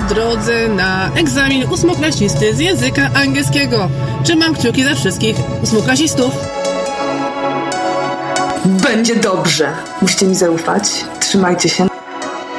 w drodze na egzamin ósmoklasisty z języka angielskiego. Trzymam kciuki za wszystkich ósmoklasistów. Będzie dobrze. Musicie mi zaufać. Trzymajcie się.